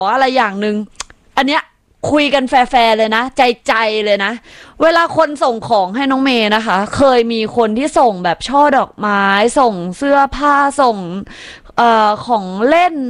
อะไรอย่างหนึ่งอันเนี้ยคุยกันแฟร์ๆเลยนะใจเลยนะเวลาคนส่งของให้น้องเมย์นะคะเคยมีคนที่ส่งแบบช่อดอกไม้ส่งเสื้อผ้าส่งของเล่น